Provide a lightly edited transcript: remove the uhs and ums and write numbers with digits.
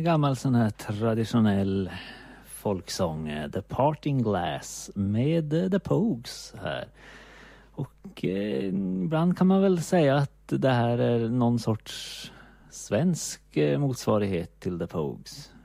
gammal sån här traditionell folksång, The Parting Glass med The Pogues här. Och ibland kan man väl säga att det här är någon sorts svensk motsvarighet till The Pogues.